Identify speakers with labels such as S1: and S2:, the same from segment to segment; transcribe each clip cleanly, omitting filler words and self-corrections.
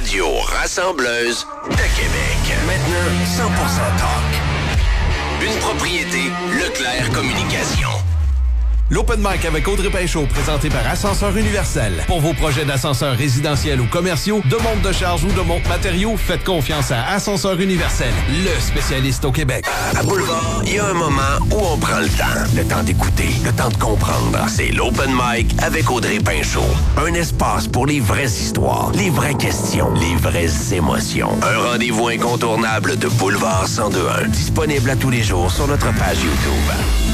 S1: radio rassembleuse de Québec. Maintenant, 100% talk. Une propriété Leclerc Communication.
S2: L'Open Mic avec Audrey Pinchot, présenté par Ascenseur Universel. Pour vos projets d'ascenseurs résidentiels ou commerciaux, de monte de charge ou de monte matériaux, faites confiance à Ascenseur Universel, le spécialiste au Québec.
S1: À Boulevard, il y a un moment où on prend le temps d'écouter, le temps de comprendre. C'est l'Open Mic avec Audrey Pinchot. Un espace pour les vraies histoires, les vraies questions, les vraies émotions. Un rendez-vous incontournable de Boulevard 102.1. Disponible à tous les jours sur notre page YouTube.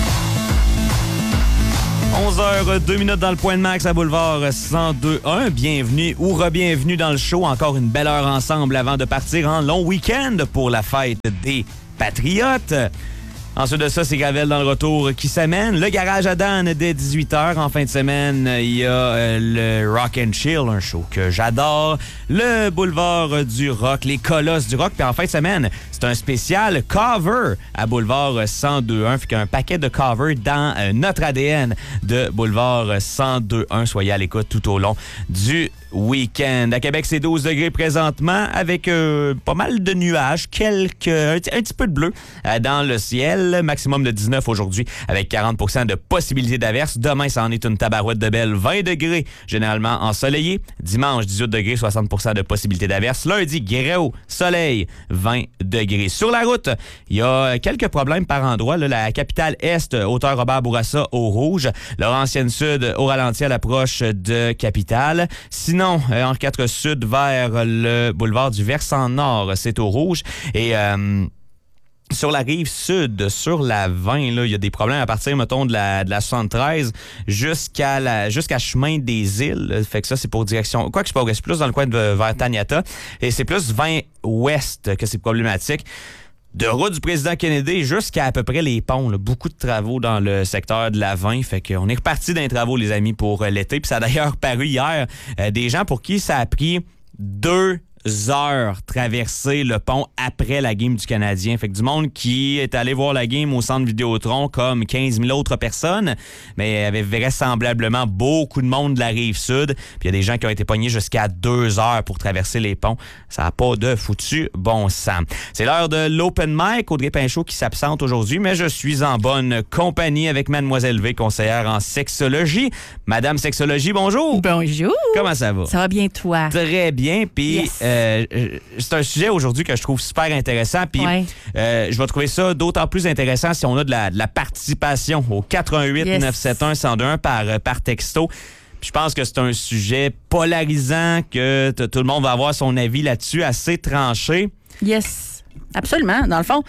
S3: 11h02 dans le point de max à Boulevard 102.1. Bienvenue ou re-bienvenue dans le show. Encore une belle heure ensemble avant de partir en long week-end pour la fête des Patriotes. Ensuite de ça, c'est Gravel dans le retour qui s'amène. Le Garage à Dan dès 18h. En fin de semaine, il y a le Rock and Chill, un show que j'adore. Le Boulevard du Rock, les Colosses du Rock. Puis en fin de semaine, c'est un spécial cover à Boulevard 102.1. Fait qu'il y a un paquet de covers dans notre ADN de Boulevard 102.1. Soyez à l'écoute tout au long du week-end. À Québec, c'est 12 degrés présentement avec pas mal de nuages, un petit peu de bleu dans le ciel. Maximum de 19 aujourd'hui avec 40% de possibilité d'averse. Demain, ça en est une tabarouette de belle. 20 degrés, généralement ensoleillé. Dimanche, 18 degrés, 60% de possibilité d'averse. Lundi, gros soleil, 20 degrés. Sur la route, il y a quelques problèmes par endroits. Là, la capitale Est, hauteur Robert Bourassa au rouge. Laurentienne Sud au ralenti à l'approche de Capitale. Sinon, Henri IV Sud vers le boulevard du Versant Nord, c'est au rouge. Et sur la rive sud, sur la 20, là, il y a des problèmes à partir, mettons, de la 73 jusqu'à Chemin des Îles. Fait que ça, c'est pour direction... Quoi que c'est plus dans le coin de vers Taniata. Et c'est plus 20 ouest que c'est problématique. De route du président Kennedy jusqu'à à peu près les ponts. Là. Beaucoup de travaux dans le secteur de la 20. Fait qu'on est reparti d'un travaux, les amis, pour l'été. Puis ça a d'ailleurs paru hier des gens pour qui ça a pris 2 heures traverser le pont après la game du Canadien. Fait que du monde qui est allé voir la game au centre Vidéotron comme 15 000 autres personnes, mais il y avait vraisemblablement beaucoup de monde de la Rive-Sud. Puis il y a des gens qui ont été pognés jusqu'à 2 heures pour traverser les ponts. Ça n'a pas de foutu bon sens. C'est l'heure de l'Open Mic. Audrey Pinchot qui s'absente aujourd'hui, mais je suis en bonne compagnie avec Mademoiselle V, conseillère en sexologie. Madame Sexologie, bonjour!
S4: Bonjour!
S3: Comment ça va?
S4: Ça va bien, toi?
S3: Très bien. Puis
S4: yes.
S3: C'est un sujet aujourd'hui que je trouve super intéressant. Puis je vais trouver ça d'autant plus intéressant si on a de la participation au 88 971 1021 par texto. Puis je pense que c'est un sujet polarisant, que tout le monde va avoir son avis là-dessus assez tranché.
S4: Yes, absolument. Dans le fond,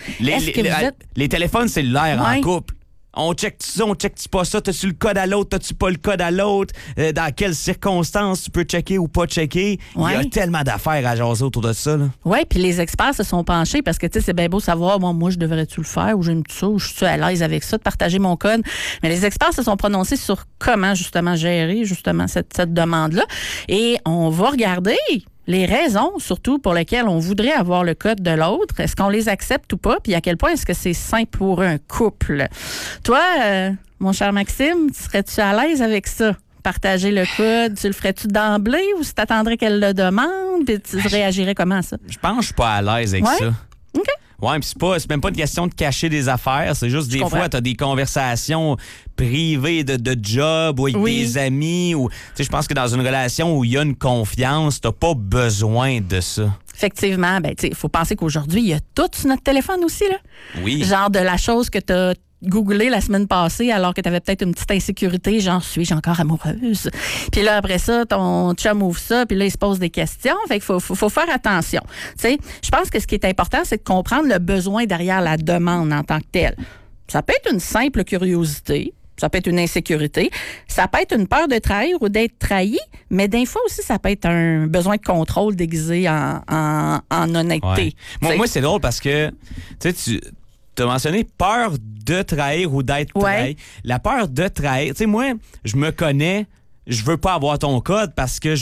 S3: les téléphones cellulaires en couple. On check-tu ça, on check-tu pas ça? T'as-tu le code à l'autre? T'as-tu pas le code à l'autre? Dans quelles circonstances tu peux checker ou pas checker? Il y a tellement d'affaires à jaser autour de ça.
S4: Oui, puis les experts se sont penchés parce que, tu sais, c'est bien beau savoir, moi, je devrais-tu le faire ou j'aime ça ou je suis à l'aise avec ça, de partager mon code. Mais les experts se sont prononcés sur comment, justement, gérer, justement, cette demande-là. Et on va regarder les raisons, surtout, pour lesquelles on voudrait avoir le code de l'autre. Est-ce qu'on les accepte ou pas? Puis à quel point est-ce que c'est sain pour un couple? Toi, mon cher Maxime, serais-tu à l'aise avec ça? Partager le code, tu le ferais-tu d'emblée ou si t'attendrais qu'elle le demande? Puis tu réagirais comment à ça?
S3: Je pense que je suis pas à l'aise avec ça.
S4: OK.
S3: Ouais, puis c'est même pas une question de cacher des affaires. C'est juste des fois, t'as des conversations privées de job ou avec des amis. Ou, tu sais, je pense que dans une relation où il y a une confiance, t'as pas besoin de ça.
S4: Effectivement, ben, tu sais, il faut penser qu'aujourd'hui, il y a tout sur notre téléphone aussi, là.
S3: Oui.
S4: Genre de la chose que t'as googlé la semaine passée alors que tu avais peut-être une petite insécurité, genre suis-je encore amoureuse? Puis là, après ça, ton chum ouvre ça, puis là, il se pose des questions. Fait qu'il faut faire attention. Tu sais, je pense que ce qui est important, c'est de comprendre le besoin derrière la demande en tant que telle. Ça peut être une simple curiosité. Ça peut être une insécurité. Ça peut être une peur de trahir ou d'être trahi, mais des fois aussi, ça peut être un besoin de contrôle déguisé en honnêteté.
S3: Ouais. Moi, c'est drôle parce que, tu as mentionné peur de trahir ou d'être trahi. La peur de trahir, tu sais, moi, je me connais, je veux pas avoir ton code parce que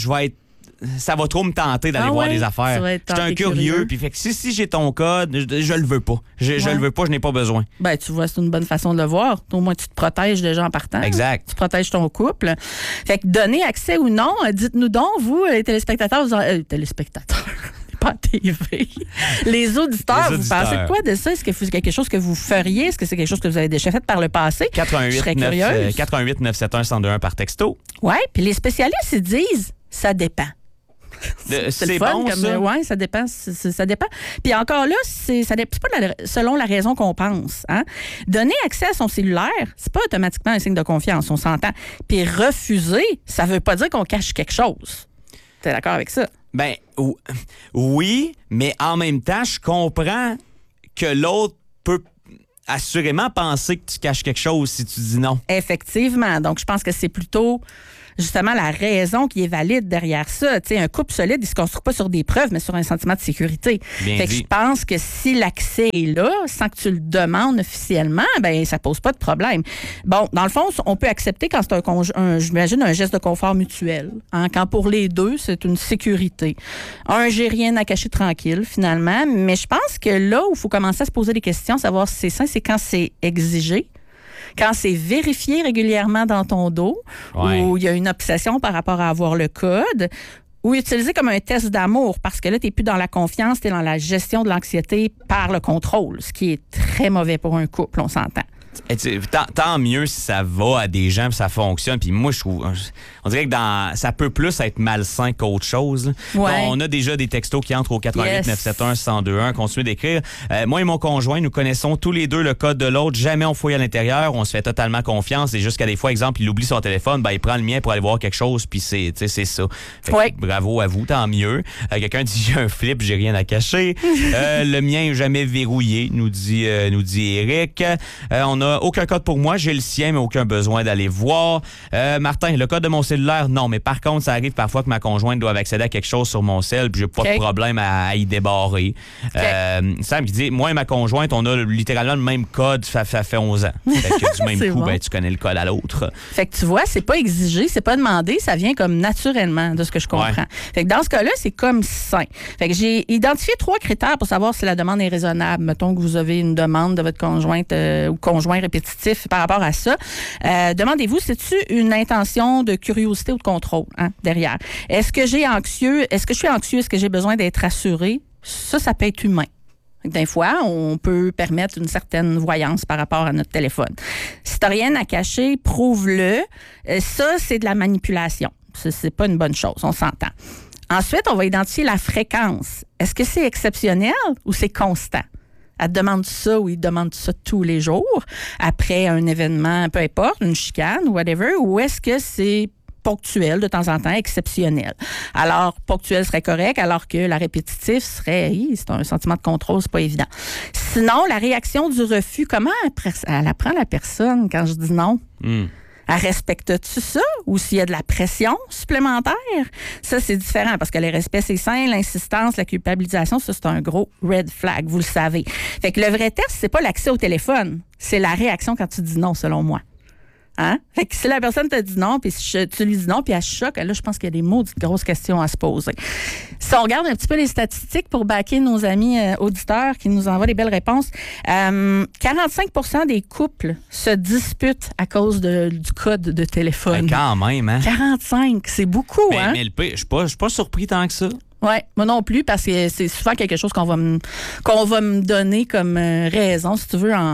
S3: ça va trop me tenter d'aller voir des affaires. Je suis un curieux. Puis fait que si j'ai ton code, je le veux pas. Je le veux pas, je n'ai pas besoin.
S4: Ben, tu vois, c'est une bonne façon de le voir. Au moins, tu te protèges déjà en partant.
S3: Exact.
S4: Tu protèges ton couple. Fait que donner accès ou non, dites-nous donc, vous, les téléspectateurs, téléspectateurs. pas à TV. Les auditeurs, vous pensez de quoi de ça? Est-ce que c'est quelque chose que vous feriez? Est-ce que c'est quelque chose que vous avez déjà fait par le passé?
S3: 88 971 1021 par texto.
S4: Oui, puis les spécialistes, ils disent, ça dépend.
S3: C'est
S4: le fun,
S3: bon,
S4: comme,
S3: ça?
S4: Oui, ça dépend. Ça dépend. Puis encore là, c'est pas selon la raison qu'on pense. Hein? Donner accès à son cellulaire, c'est pas automatiquement un signe de confiance, on s'entend. Puis refuser, ça veut pas dire qu'on cache quelque chose. T'es d'accord avec ça?
S3: Ben, oui, mais en même temps, je comprends que l'autre peut assurément penser que tu caches quelque chose si tu dis non.
S4: Effectivement. Donc, je pense que c'est plutôt justement la raison qui est valide derrière ça. Tu sais, un couple solide, il se construit pas sur des preuves, mais sur un sentiment de sécurité. Fait que je pense que si l'accès est là, sans que tu le demandes officiellement, ben ça pose pas de problème. Bon, dans le fond, on peut accepter quand c'est j'imagine un geste de confort mutuel. Hein, quand pour les deux, c'est une sécurité. J'ai rien à cacher tranquille, finalement. Mais je pense que là où il faut commencer à se poser des questions, savoir si c'est ça, c'est quand c'est exigé. Quand c'est vérifié régulièrement dans ton dos, où il y a une obsession par rapport à avoir le code, ou utilisé comme un test d'amour, parce que là, tu n'es plus dans la confiance, tu es dans la gestion de l'anxiété par le contrôle, ce qui est très mauvais pour un couple, on s'entend.
S3: Tant mieux si ça va à des gens et ça fonctionne. Puis moi, je trouve, on dirait que ça peut plus être malsain qu'autre chose.
S4: Ouais.
S3: Bon, on a déjà des textos qui entrent au 88 971 1021. Continuez d'écrire. Moi et mon conjoint, nous connaissons tous les deux le code de l'autre. Jamais on fouille à l'intérieur. On se fait totalement confiance. Et jusqu'à des fois, exemple, il oublie son téléphone, ben il prend le mien pour aller voir quelque chose. Puis c'est ça. Fait que bravo à vous, tant mieux. Quelqu'un dit j'ai un flip, j'ai rien à cacher. Le mien est jamais verrouillé, nous dit Eric. On n'a aucun code pour moi, j'ai le sien, mais aucun besoin d'aller voir. Martin, le code de mon cellulaire, non, mais par contre, ça arrive parfois que ma conjointe doit accéder à quelque chose sur mon cell, puis j'ai pas de problème à y débarrer. Sam qui dit, moi et ma conjointe, on a littéralement le même code, ça fait 11 ans. Fait que du même coup, bon. Ben, tu connais le code à l'autre.
S4: Fait que tu vois, c'est pas exigé, c'est pas demandé, ça vient comme naturellement de ce que je comprends. Ouais. Fait que dans ce cas-là, c'est comme sain. Fait que j'ai identifié 3 critères pour savoir si la demande est raisonnable. Mettons que vous avez une demande de votre conjointe ou conjoint répétitif par rapport à ça. Demandez-vous, c'est-tu une intention de curiosité ou de contrôle derrière? Est-ce que je suis anxieux? Est-ce que j'ai besoin d'être rassuré? Ça peut être humain. Des fois, on peut permettre une certaine voyance par rapport à notre téléphone. Si tu n'as rien à cacher, prouve-le. Ça, c'est de la manipulation. C'est pas une bonne chose, on s'entend. Ensuite, on va identifier la fréquence. Est-ce que c'est exceptionnel ou c'est constant? Elle te demande ça ou il te demande ça tous les jours, après un événement, peu importe, une chicane ou whatever, ou est-ce que c'est ponctuel, de temps en temps, exceptionnel? Alors, ponctuel serait correct, alors que la répétitive serait, c'est un sentiment de contrôle, c'est pas évident. Sinon, la réaction du refus, comment elle apprend la personne quand je dis non? Elle respecte-tu ça ou s'il y a de la pression supplémentaire? Ça, c'est différent parce que le respect, c'est sain, l'insistance, la culpabilisation, ça, c'est un gros red flag, vous le savez. Fait que le vrai test, c'est pas l'accès au téléphone, c'est la réaction quand tu dis non, selon moi. Hein? Fait que si la personne te dit non, puis tu lui dis non, puis elle choque, là, je pense qu'il y a des maudites grosses questions à se poser. Si on regarde un petit peu les statistiques pour backer nos amis auditeurs qui nous envoient des belles réponses, 45% des couples se disputent à cause du code de téléphone.
S3: Quand même, hein?
S4: 45, c'est beaucoup, hein?
S3: Mais je suis pas surpris tant que ça.
S4: Oui, moi non plus, parce que c'est souvent quelque chose qu'on va me donner comme raison, si tu veux, en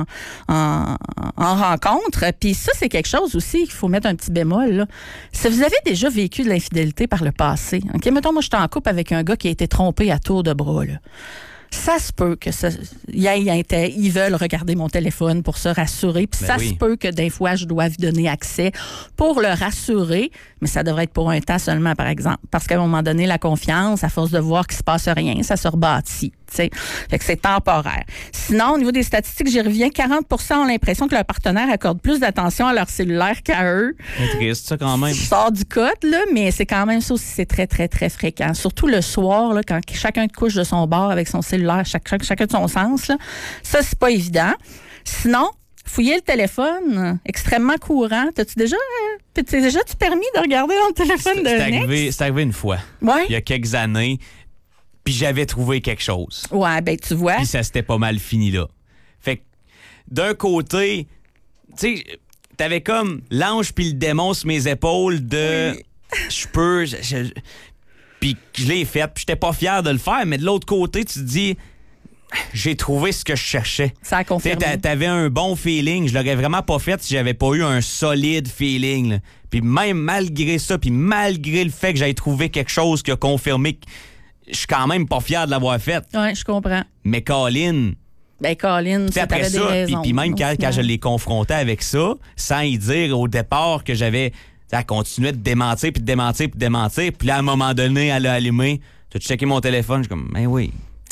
S4: rencontre. Puis ça, c'est quelque chose aussi qu'il faut mettre un petit bémol, là. Si vous avez déjà vécu de l'infidélité par le passé, OK, mettons, moi, je suis en couple avec un gars qui a été trompé à tour de bras, là. Ça se peut que ils veulent regarder mon téléphone pour se rassurer. Puis se peut que des fois, je dois lui donner accès pour le rassurer. Mais ça devrait être pour un temps seulement, par exemple. Parce qu'à un moment donné, la confiance, à force de voir qu'il se passe rien, ça se rebâtit. T'sais. Fait que c'est temporaire. Sinon, au niveau des statistiques, j'y reviens, 40% ont l'impression que leur partenaire accorde plus d'attention à leur cellulaire qu'à eux. C'est
S3: triste, ça, quand même.
S4: Je sors du code, là, mais c'est quand même ça aussi, c'est très, très, très fréquent. Surtout le soir, là, quand chacun couche de son bord avec son cellulaire, chacun de son sens, là. Ça, c'est pas évident. Sinon, fouiller le téléphone, extrêmement courant. T'as-tu déjà permis de regarder dans le téléphone de ex?
S3: C'est arrivé une fois.
S4: Ouais.
S3: Il y a quelques années. Puis j'avais trouvé quelque chose.
S4: Ouais, ben tu vois.
S3: Puis ça s'était pas mal fini là. Fait que d'un côté, tu sais, t'avais comme l'ange puis le démon sur mes épaules de... Puis je l'ai fait, puis j'étais pas fier de le faire, mais de l'autre côté, tu te dis, j'ai trouvé ce que je cherchais.
S4: Ça a confirmé.
S3: T'avais un bon feeling. Je l'aurais vraiment pas fait si j'avais pas eu un solide feeling. Là. Puis même malgré ça, puis malgré le fait que j'aille trouvé quelque chose qui a confirmé que je suis quand même pas fier de l'avoir fait.
S4: Oui, je comprends.
S3: Mais Colin...
S4: Colin, ça t'avait des raisons.
S3: Puis même quand je l'ai confronté avec ça, sans y dire au départ que j'avais... Elle continuait de démentir, puis de démentir, puis de démentir. Puis là, à un moment donné, elle a allumé. Tu as checké mon téléphone? Je suis comme, oui.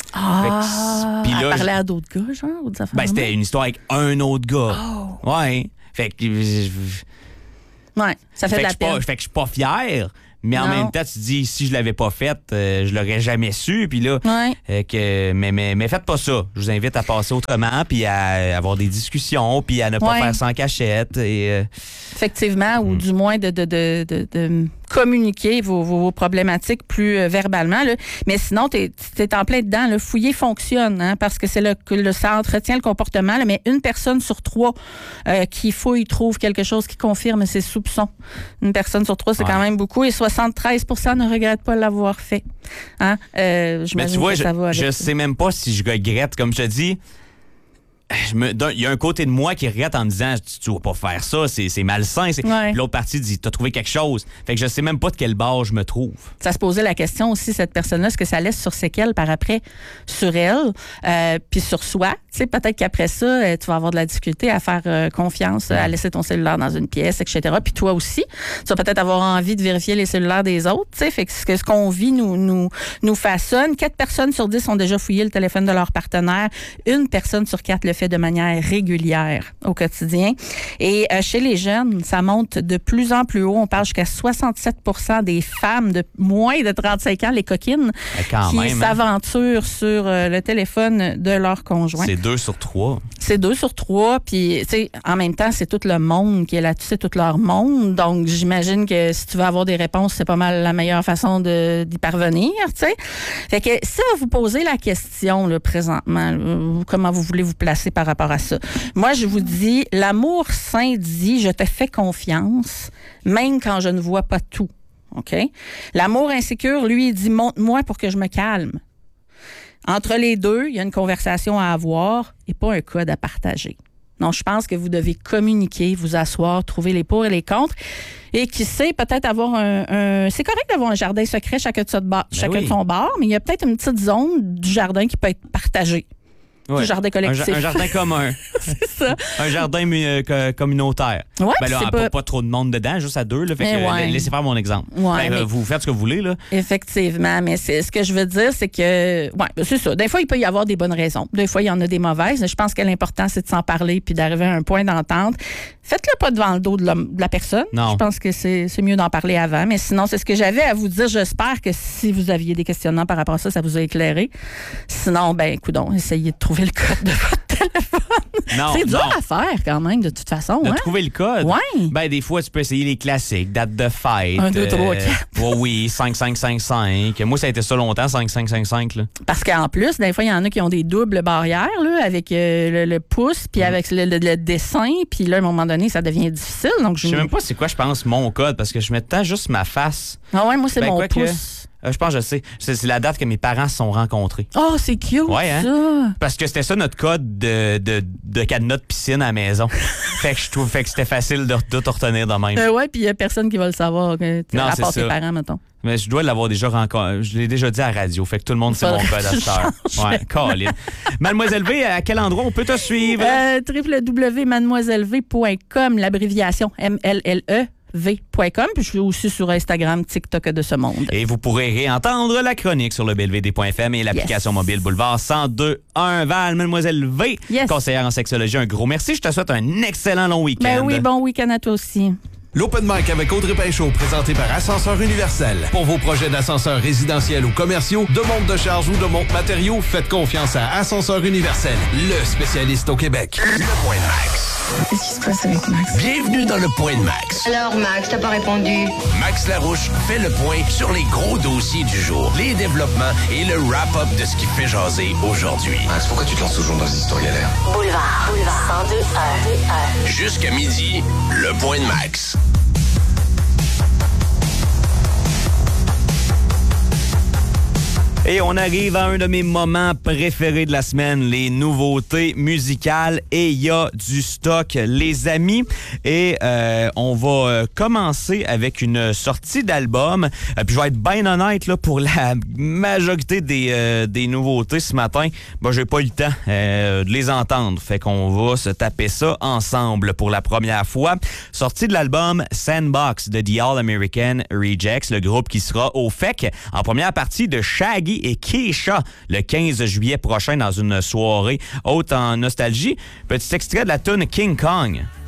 S4: Puis là, elle parlait à d'autres gars, genre? Ou des affaires
S3: c'était une histoire avec un autre gars.
S4: Oh.
S3: Ouais. Fait que...
S4: Ouais, ça fait de la peine.
S3: Fait que je suis pas fier. Mais en même temps, tu te dis, si je l'avais pas faite, je l'aurais jamais su. Puis là, mais faites pas ça. Je vous invite à passer autrement, puis à avoir des discussions, puis à ne pas faire sans cachette.
S4: Effectivement, ou du moins de communiquer vos problématiques plus verbalement. Là. Mais sinon, t'es en plein dedans. Le fouiller fonctionne, hein, parce que ça entretient le comportement. Là, mais une personne sur 3 qui fouille trouve quelque chose qui confirme ses soupçons. Une personne sur 3, c'est quand même beaucoup. Et 73% ne regrettent pas l'avoir fait. Hein?
S3: Mais tu vois, je sais même pas si je regrette. Comme je te dis, il y a un côté de moi qui regrette en me disant tu vas pas faire ça, c'est malsain. Puis l'autre partie dit t'as trouvé quelque chose. Fait que je sais même pas de quel bord je me trouve.
S4: Ça se posait la question aussi, cette personne-là, est-ce que ça laisse sur séquelles par après sur elle, puis sur soi. Tu sais, peut-être qu'après ça, tu vas avoir de la difficulté à faire confiance, à laisser ton cellulaire dans une pièce, etc. Puis toi aussi, tu vas peut-être avoir envie de vérifier les cellulaires des autres. Tu sais, fait que ce qu'on vit nous façonne. 4 personnes sur 10 ont déjà fouillé le téléphone de leur partenaire. 1 personne sur 4 le fait de manière régulière au quotidien. Et chez les jeunes, ça monte de plus en plus haut. On parle jusqu'à 67% des femmes de moins de 35 ans, les coquines, qui s'aventurent sur le téléphone de leur conjoint.
S3: C'est 2 sur 3.
S4: C'est 2 sur 3. Puis, tu sais, en même temps, c'est tout le monde qui est là-dessus, c'est tout leur monde. Donc, j'imagine que si tu veux avoir des réponses, c'est pas mal la meilleure façon d'y parvenir, tu sais. Fait que ça, vous posez la question, là, présentement, là, comment vous voulez vous placer par rapport à ça. Moi, je vous dis, l'amour saint dit, je te fais confiance, même quand je ne vois pas tout. OK? L'amour insécure, lui, il dit, montre-moi pour que je me calme. Entre les deux, il y a une conversation à avoir et pas un code à partager. Donc, je pense que vous devez communiquer, vous asseoir, trouver les pour et les contre. Et qui sait, peut-être avoir c'est correct d'avoir un jardin secret chacun de son bord, mais il y a peut-être une petite zone du jardin qui peut être partagée.
S3: Ouais.
S4: Du jardin collectif.
S3: Un jardin commun.
S4: C'est ça.
S3: Un jardin communautaire.
S4: Ouais,
S3: là, pas trop de monde dedans, juste à 2. Là, fait que, laissez faire mon exemple.
S4: Ouais,
S3: vous faites ce que vous voulez. Là.
S4: Effectivement, mais ce que je veux dire, c'est que c'est ça. Des fois, il peut y avoir des bonnes raisons. Des fois, il y en a des mauvaises. Je pense que l'important, c'est de s'en parler puis d'arriver à un point d'entente. Faites-le pas devant le dos de la personne.
S3: Non.
S4: Je pense que c'est mieux d'en parler avant. Mais sinon, c'est ce que j'avais à vous dire. J'espère que si vous aviez des questionnements par rapport à ça, ça vous a éclairé. Sinon, coudonc, essayez de trouver le code de votre téléphone.
S3: Non,
S4: c'est dur à faire quand même, de toute façon.
S3: De trouver le code?
S4: Oui.
S3: Des fois, tu peux essayer les classiques. Date de fête.
S4: 1, 2, 3, 4.
S3: Oui, 5, 5, 5, 5. Moi, ça a été ça longtemps, 5, 5, 5, 5. Là.
S4: Parce qu'en plus, des fois, il y en a qui ont des doubles barrières là, avec le pouce, puis avec le dessin. Puis là, à un moment donné, ça devient difficile. Donc,
S3: je sais même pas c'est quoi, je pense, mon code, parce que je mets tout le temps juste ma face.
S4: Ah ouais, moi, c'est mon pouce.
S3: Je pense que je sais. C'est la date que mes parents se sont rencontrés.
S4: Oh, c'est cute, ça!
S3: Parce que c'était ça notre code de cadenas de piscine à la maison. fait que je trouve que c'était facile de tout retenir de même.
S4: Ouais, puis il n'y a personne qui va le savoir, à part tes parents, mettons.
S3: Mais je dois l'avoir déjà rencontré. Je l'ai déjà dit à la radio. Fait que tout le monde sait mon code à cette heure. Ouais, Colin. Mademoiselle V, à quel endroit on peut te suivre? www.mademoiselleve.com, l'abréviation MLLE. v.com, puis je suis aussi sur Instagram, TikTok de ce monde. Et vous pourrez réentendre la chronique sur le belvédé.fm et l'application mobile Boulevard 102.1 Val. Mademoiselle V, conseillère en sexologie, un gros merci. Je te souhaite un excellent long week-end.
S4: Ben oui, bon week-end à toi aussi.
S2: L'Open Mic avec Audrey Pinchot, présenté par Ascenseur Universel. Pour vos projets d'ascenseurs résidentiels ou commerciaux, de monte de charge ou de monte matériaux, faites confiance à Ascenseur Universel, le spécialiste au Québec.
S1: Le Point de Max.
S5: Qu'est-ce qui se passe avec Max?
S1: Bienvenue dans le Point de Max.
S5: Alors, Max, t'as pas répondu?
S1: Max Larouche fait le point sur les gros dossiers du jour, les développements et le wrap-up de ce qui fait jaser aujourd'hui.
S6: Max, pourquoi tu te lances toujours dans ces histoires galères?
S5: Boulevard 102.1.
S1: Jusqu'à midi, le Point de Max.
S3: Et on arrive à un de mes moments préférés de la semaine, les nouveautés musicales. Et il y a du stock, les amis. Et on va commencer avec une sortie d'album. Puis je vais être bien honnête, là, pour la majorité des nouveautés ce matin, j'ai pas eu le temps de les entendre. Fait qu'on va se taper ça ensemble pour la première fois. Sortie de l'album Sandbox de The All American Rejects, le groupe qui sera au FEC en première partie de Shaggy et Keisha le 15 juillet prochain dans une soirée haute en nostalgie. Petit extrait de la tune King Kong.